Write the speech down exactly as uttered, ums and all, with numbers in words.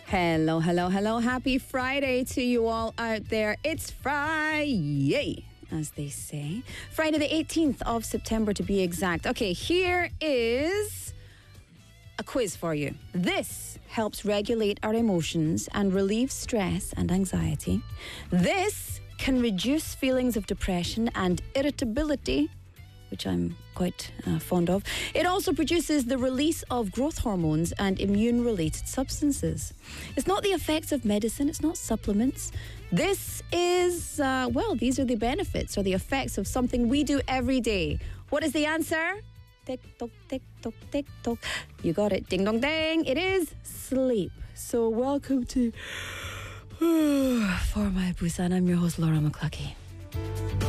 Hello, hello, hello. Happy Friday to you all out there. It's Friday, as they say. Friday the eighteenth of September to be exact. Okay, here is a quiz for you. This helps regulate our emotions and relieve stress and anxiety. This can reduce feelings of depression and irritability, which I'm quite uh, fond of. It also produces the release of growth hormones and immune-related substances. It's not the effects of medicine, it's not supplements. This is, uh, well, these are the benefits or the effects of something we do every day. What is the answer? Tick-tock, tick-tock, tick-tock. You got it. Ding-dong-dang. It is sleep. So welcome to For My Busan. I'm your host, Laura McCluskey.